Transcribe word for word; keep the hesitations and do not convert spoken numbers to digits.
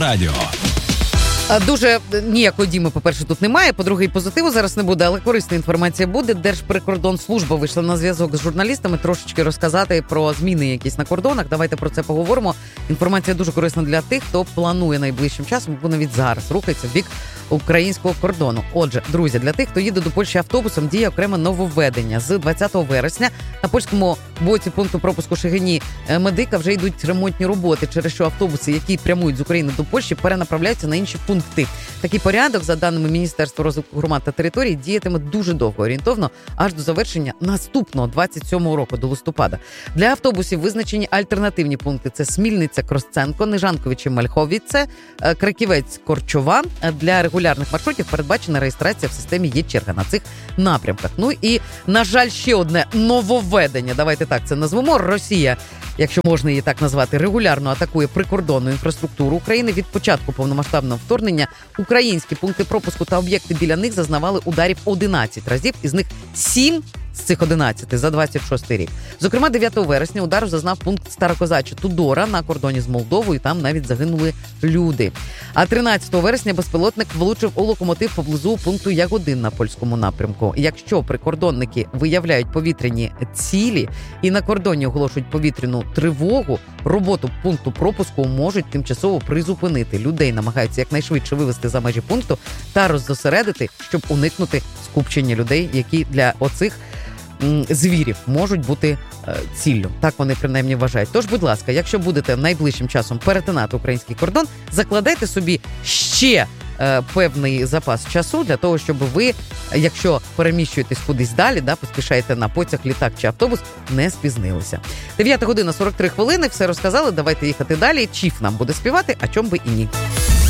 Радіо. Дуже ніякої діми, по-перше, тут немає, по-друге, і позитиву зараз не буде, але корисна інформація буде. Держприкордонслужба вийшла на зв'язок з журналістами трошечки розказати про зміни якісь на кордонах. Давайте про це поговоримо. Інформація дуже корисна для тих, хто планує найближчим часом, або навіть зараз рухається в бік українського кордону. Отже, друзі, для тих, хто їде до Польщі автобусом, діє окреме нововведення. З двадцятого вересня на польському боці пункту пропуску Шегині Медика вже йдуть ремонтні роботи, через що автобуси, які прямують з України до Польщі, перенаправляються на інші пункти. Такий порядок, за даними Міністерства розвитку громад та територій, діятиме дуже довго, орієнтовно аж до завершення наступного двадцять сьомого року, до листопада. Для автобусів визначені альтернативні пункти. Це Смільниця, Кросценко, Нижанковичі, Мальховіце, Краківець, Корчова. Для регулярних маршрутів передбачена реєстрація в системі «Є-черга» на цих напрямках. Ну і, на жаль, ще одне нововведення, давайте так це назвемо. Росія, якщо можна її так назвати, регулярно атакує прикордонну інфраструктуру України. Від початку повномасштабного вторгнення українські пункти пропуску та об'єкти біля них зазнавали ударів одинадцять разів, із них сім з цих одинадцяти за двадцять шостий рік. Зокрема, дев'ятого вересня удару зазнав пункт Старокозаче Тудора на кордоні з Молдовою, там навіть загинули люди. А тринадцятого вересня безпілотник влучив у локомотив поблизу пункту Ягодин на польському напрямку. Якщо прикордонники виявляють повітряні цілі і на кордоні оголошують повітряну тривогу, роботу пункту пропуску можуть тимчасово призупинити. Людей намагаються якнайшвидше вивести за межі пункту та роззосередити, щоб уникнути скупчення людей, які для оцих звірів можуть бути е, ціллю. Так вони принаймні вважають. Тож, будь ласка, якщо будете найближчим часом перетинати український кордон, закладайте собі ще е, певний запас часу для того, щоб ви, якщо переміщуєтесь кудись далі, да, поспішаєте на потяг, літак чи автобус, не спізнилися. дев'ята година сорок три хвилини, все розказали, давайте їхати далі. Чіф нам буде співати, а чом би і ні.